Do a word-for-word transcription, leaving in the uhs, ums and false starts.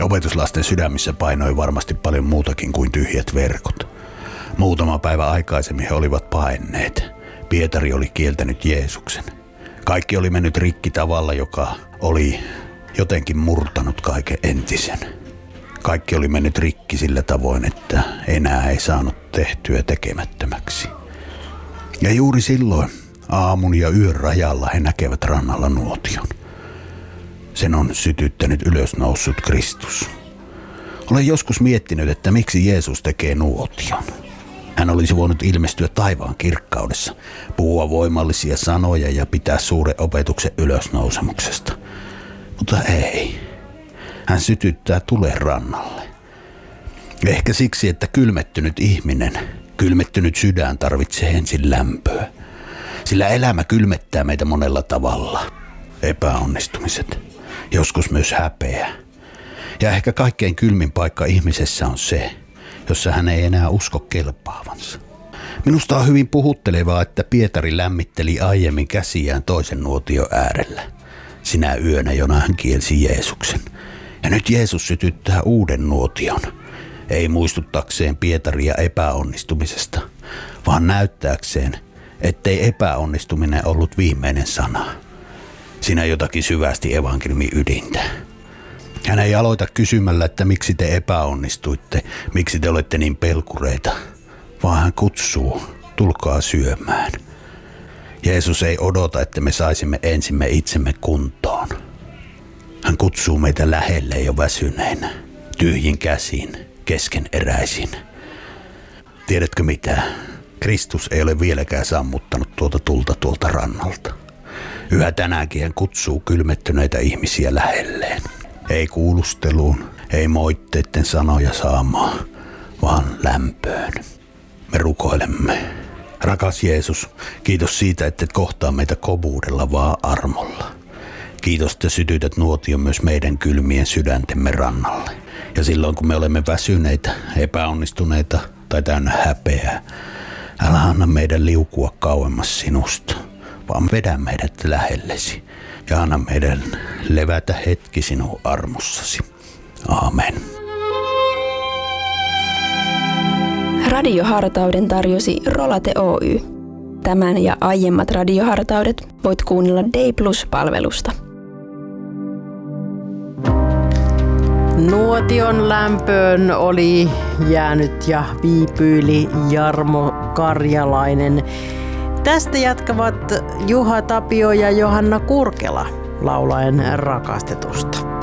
Opetuslasten sydämissä painoi varmasti paljon muutakin kuin tyhjät verkot. Muutama päivä aikaisemmin he olivat paenneet. Pietari oli kieltänyt Jeesuksen. Kaikki oli mennyt rikki tavalla, joka oli jotenkin murtanut kaiken entisen. Kaikki oli mennyt rikki sillä tavoin, että enää ei saanut tehtyä tekemättömäksi. Ja juuri silloin aamun ja yön rajalla he näkevät rannalla nuotion. Sen on sytyttänyt ylösnoussut Kristus. Olen joskus miettinyt, että miksi Jeesus tekee nuotion. Hän olisi voinut ilmestyä taivaan kirkkaudessa, puhua voimallisia sanoja ja pitää suuren opetuksen ylösnousemuksesta. Mutta ei. Hän sytyttää tulen rannalle. Ehkä siksi, että kylmettynyt ihminen, kylmettynyt sydän tarvitsee ensin lämpöä. Sillä elämä kylmettää meitä monella tavalla. Epäonnistumiset, joskus myös häpeä. Ja ehkä kaikkein kylmin paikka ihmisessä on se, jossa hän ei enää usko kelpaavansa. Minusta on hyvin puhuttelevaa, että Pietari lämmitteli aiemmin käsiään toisen nuotion äärellä. Sinä yönä, jona hän kielsi Jeesuksen. Ja nyt Jeesus sytyttää uuden nuotion. Ei muistuttakseen Pietaria epäonnistumisesta, vaan näyttääkseen, ettei epäonnistuminen ollut viimeinen sana. Siinä jotakin syvästi evankeliumin ydintä. Hän ei aloita kysymällä, että miksi te epäonnistuitte, miksi te olette niin pelkureita, vaan hän kutsuu, tulkaa syömään. Jeesus ei odota, että me saisimme ensimme itsemme kuntoon. Hän kutsuu meitä lähelle jo väsyneinä, tyhjin käsin, keskeneräisin. Tiedätkö mitä? Kristus ei ole vieläkään sammuttanut tuota tulta tuolta rannalta. Yhä tänäänkin hän kutsuu kylmettyneitä ihmisiä lähelleen. Ei kuulusteluun, ei moitteiden sanoja saamaan, vaan lämpöön. Me rukoilemme. Rakas Jeesus, kiitos siitä, että et kohtaa meitä kovuudella, vaan armolla. Kiitos, että sytytät nuotion myös meidän kylmien sydäntemme rannalle. Ja silloin, kun me olemme väsyneitä, epäonnistuneita tai täynnä häpeää, älä anna meidän liukua kauemmas sinusta, vaan vedä meidät lähellesi ja anna meidän levätä hetki sinun armossasi. Aamen. Radiohartauden tarjosi Rolate Oy. Tämän ja aiemmat radiohartaudet voit kuunnella Day Plus-palvelusta. Nuotion lämpöön oli jäänyt ja viipyili Jarmo Karjalainen. Tästä jatkavat Juha Tapio ja Johanna Kurkela laulaen rakastetusta.